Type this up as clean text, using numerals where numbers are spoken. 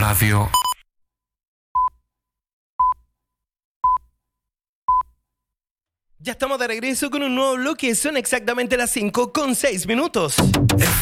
Radio. Ya estamos de regreso con un nuevo bloque. Son exactamente las 5:06.